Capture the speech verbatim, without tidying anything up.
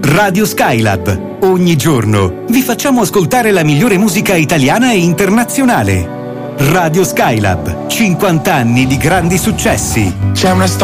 Radio Skylab. Ogni giorno vi facciamo ascoltare la migliore musica italiana e internazionale. Radio Skylab, cinquanta anni di grandi successi. C'è una storia